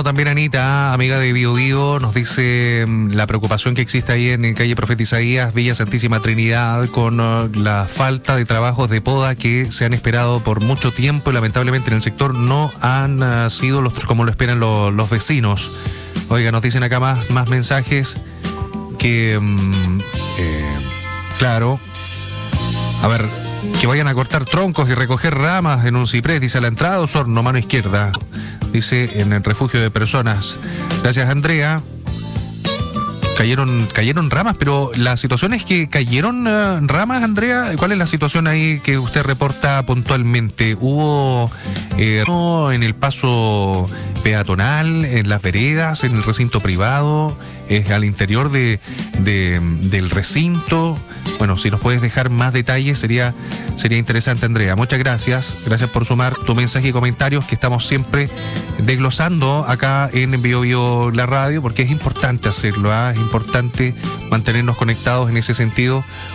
también Anita, amiga de Bio Bio, nos dice la preocupación que existe ahí en calle Profeta Isaías, Villa Santísima Trinidad, con la falta de trabajos de poda que se han esperado por mucho tiempo y lamentablemente en el sector no han sido como lo esperan los vecinos. Oiga, nos dicen acá más mensajes que, claro, a ver, que vayan a cortar troncos y recoger ramas en un ciprés, dice a la entrada Osorno, mano izquierda, dice en el refugio de personas. Gracias, Andrea. Cayeron ramas, pero la situación es que cayeron ramas, Andrea. ¿Cuál es la situación ahí que usted reporta puntualmente? ¿Hubo en el paso peatonal, en las veredas, en el recinto privado, al interior del recinto? Bueno, si nos puedes dejar más detalles sería interesante, Andrea. Muchas gracias. Gracias por sumar tu mensaje y comentarios que estamos siempre desglosando acá en Bio Bio la radio, porque es importante hacerlo, es importante mantenernos conectados en ese sentido